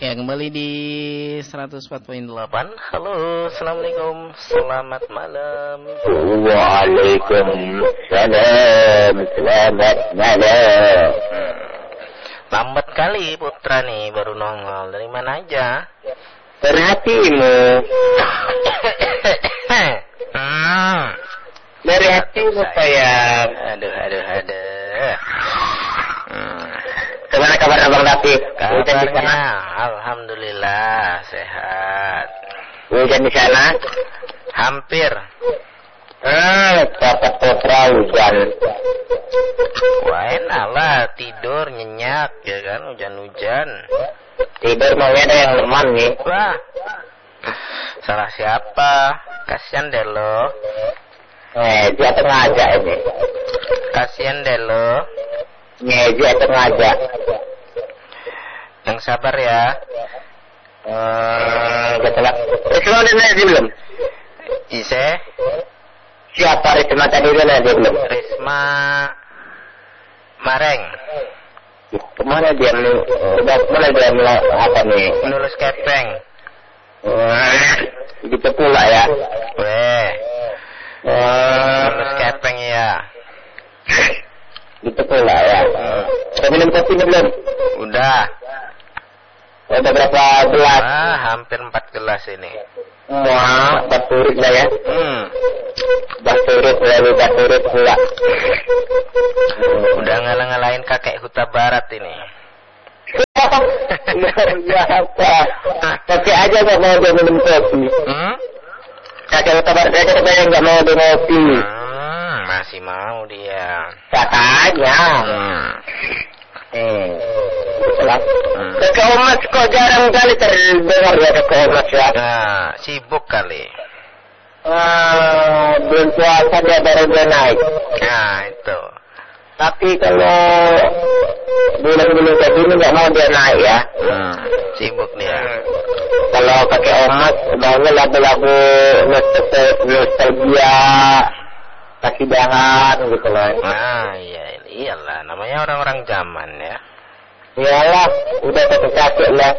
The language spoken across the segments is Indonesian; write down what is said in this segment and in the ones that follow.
Ya, kembali di 104.8. Halo, Assalamualaikum. Selamat malam. Waalaikumsalam. Selamat malam. Lambat kali Putra nih, baru nongol. Dari mana aja? Perhatimu. Dari hatimu, sayang. Aduh. Gimana kabar Abang Dapi? Hujan di sana? Alhamdulillah, sehat. Hujan di sana? Hampir. Dapat putra hujan. Wah, enak lah, tidur nyenyak, ya kan, hujan-hujan. Tidur maunya ada yang lemah nih. Wah, salah siapa? Kasian deh lo. Dia ngajak ini. Kasian deh lo. Dia ngajak. Yang sabar ya. Betul. Risma udah naik belum? Ise? Siapa Risma tadi udah naik belum? Risma Mareng. Kemana dia apa nih? Menulis kepeng. Gitu pula ya. Weh. Menulis kepeng ya. Gitu pula ya. Udah minum kopi belum? Udah. Udah berapa gelas? Hampir 4 gelas ini. Wah, baturut lah ya. Baturut pula. Udah ngalah-ngalahin kakek Huta Barat ini. Luar biasa. Kakek aja gak mau dia minum kopi. Kakek Huta Barat aja katanya gak mau dia ngopi. Masih mau dia. Katanya. Kakek Omas kok jarang kali terdengar ya Kakek Omas ya. Nah, sibuk kali. Belum puasa dia baru naik. Nah, itu. Tapi kalau bulan-bulan kayak gini nggak mau dia naik ya. Sibuk dia. Kalau Kakek Omas maunya lagu-lagu nostalgia, kasidahan gitu loh. Nah, iyalah, namanya orang-orang zaman ya. Iyalah, udah kakek lah.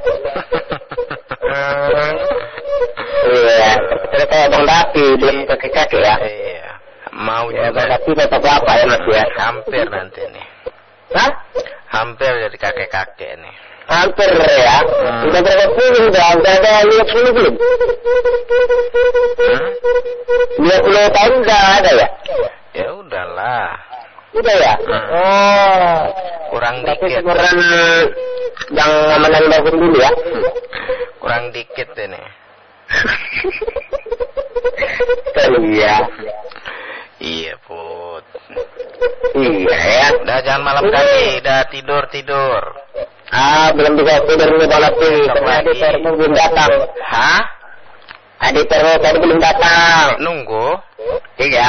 Iya, ternyata Bang Dapi belum kakek ya. Iya, mau ya, juga. Bang Dapi bapak bapak ya Mas ya. Hampir nanti nih. Hah? Hampir jadi kakek-kakek nih. Hampir ya. Udah berapa puluh udah ada 50 belum? 20 tahun udah ada ya? Ya udahlah. Udah ya? Kurang dikit. Kurang yang amanah bangun dulu ya? Kurang dikit ini. Iya. Iya, Put. Iya ya. Udah jangan malam kali, udah tidur. Belum bisa tidur nih Bang Dapi. Karena adik Termo belum datang. Hah? Adik Termo tadi belum datang. Nunggu? Iya.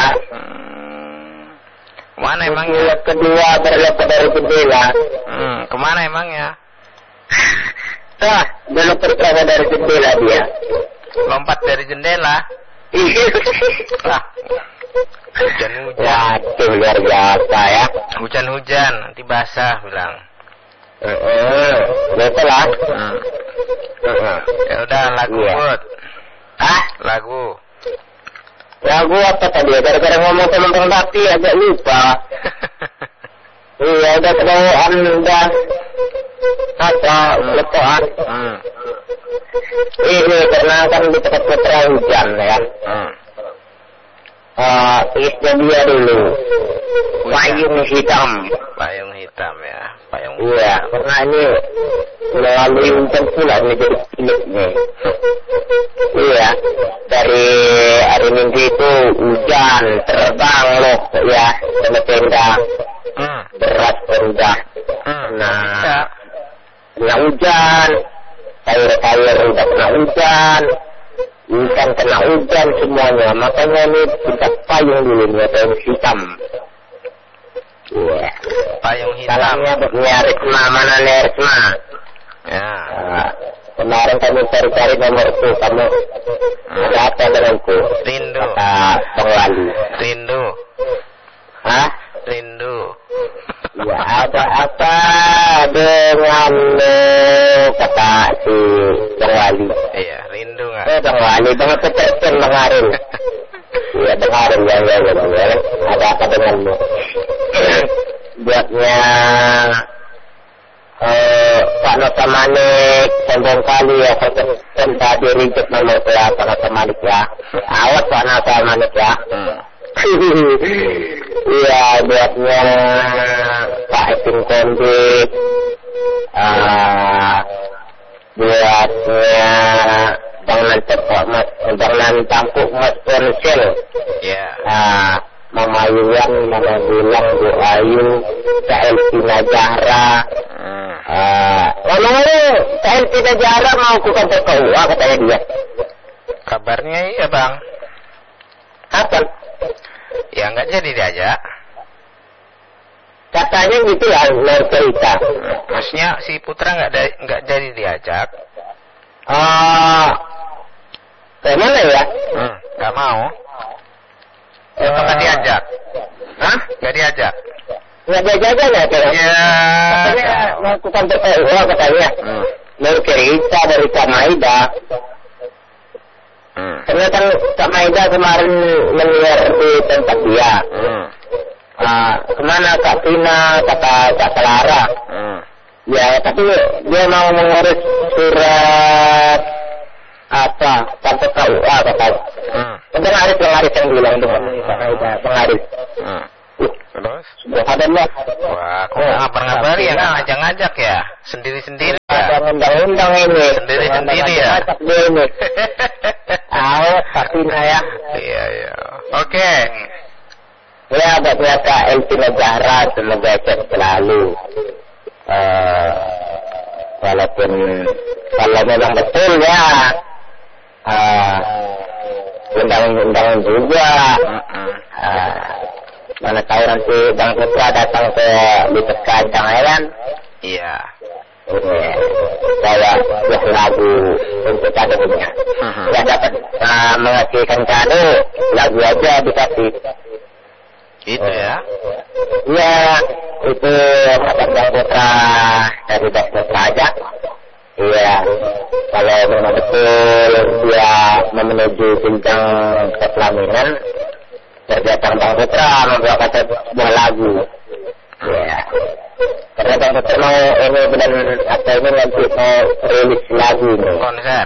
Kemana emangnya? Kedua berlepas dari jendela. Kemana emangnya? Berlepas dari jendela dia. Lompat dari jendela? Hujan-hujan. Waduh, luar biasa ya. Hujan-hujan, nanti basah bilang. Betul lah. Ya udah, lagu Put. Lagu. Lagu apa tadi ya? Gara-gara ngomong sama Bang Dapi agak lupa. Iya, udah kedawaan, udah lepoan. Ini karena kan di tempat putra hujan ya. Isnya dia dulu. Payung hitam. Payung hitam ya. Payung hitam. Iya, karena ini melalui hujan pula nih jadi pilih nih. Iya, dari hari Minggu itu hujan terbang loh ya, sama tenda. Berat tenda. Kena hujan. Sayur-sayur udah kena hujan. Ikan kena hujan semuanya. Makanya ini kita payung dulu nih, payung hitam. Iya. Payung hitam. Salamnya buat Risma, mana nih Risma? Ya. Kemarin kami cari-cari nomorku, kamu ada apa denganku? Rindu. Kata Bang Wali. Rindu. Hah? Rindu. Ya ada apa dengan kata si Bang Wali? Iya, rindu nggak? Bang Wali banget kecerdasan Bang Aril. Iya Bang Aril ya. Ada apa denganmu? Buatnya Pak Nota Manik sombong kali ya, tadi rinjek nomor ya Pak Nota Manik ya. Awas Pak Nota Manik ya. Iya, buatnya Pak Ipin Kondik, buatnya Bang Nantampuk Mas Konsil, Mama Yuan, Mama Bilang, Bu Ayu, Kak Elvina Zahra. Ngomong-ngomong, Kak Elvina Zahra mau ke kantor KUA katanya dia. Kabarnya iya Bang. Kapan? Ya nggak jadi diajak. Katanya gitu lah, menurut cerita. Maksudnya si Putra nggak jadi diajak. Kemana ya? Nggak mau. Atau nggak diajak? Hah? Nggak diajak? Nggak diajak ya? Ya. Katanya melakukan PPU katanya. Menurut cerita dari Kak Maida. Karena kan Kak Maida kemarin menyiar di tempat dia. Kemana Kak Tina, kata Kak Clara. Ya, tapi dia mau mengurus surat apa, sampai KUA katanya. Pengaris yang bilang itu Kak Maida, pengaris. Terus? Subhanallah. Wah, kok ngabar-ngabari ya, ngajak-ngajak ya? Sendiri-sendiri ya? Ada undang-undang ini. Sendiri-sendiri ya? Ngajak dia ini. Awas, Katina ya. Iya. Oke. Ya, buatnya Kak Elvina Zahra, semoga sehat selalu. Walaupun kalau memang betul ya, undang-undang juga. Mana tahu nanti Bang Putra datang ke Lipat Kacang ya kan? Iya. Saya buat lagu untuk kadonya. Ya dapat mengasihkan kado, lagu aja dikasih. Gitu ya? Ya, itu kata Bang Putra dari Bang Putra aja. Iya, kalau memang betul dia menuju jenjang kepelaminan, terjatuh Bang Putra membawakan sebuah lagu. Ya, karena Bang Putra mau ini benar atau ini nanti mau rilis lagu ini. Konser.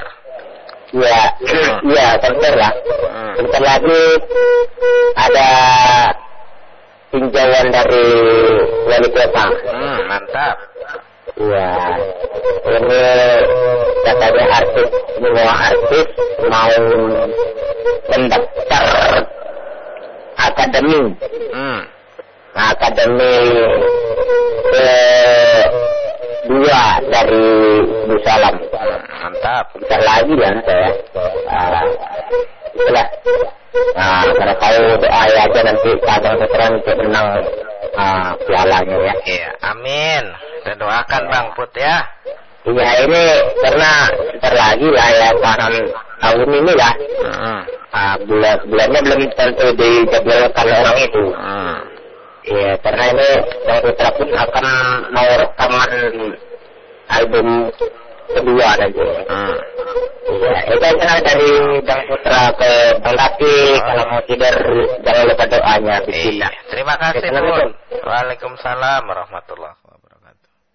Iya, konser lah. Bentar lagi ada tinjauan dari wali kota. Mantap. Iya, ini katanya semua artis mau mendaftar akademi. Akademi kedua dari Busalam. Mantap. Bentar lagi lah saya. Itulah. Karena tahu doa aja nanti Abang Putra untuk menang pialanya ya. Iya, amin. Kita doakan Bang Put ya. Iya, ini karena sebentar lagi lah ya, tahun ini lah. Bulannya belum tentu dijadwalkan orang itu. Iya, karena ini Bang Putra pun akan mau rekaman album kedua nanti. Iya, itu aja dari Bang Putra ke Bang Laki. Kalau mau tidur jangan lupa doanya. Iya. Terima kasih Pun. Waalaikumsalam warahmatullahi wabarakatuh.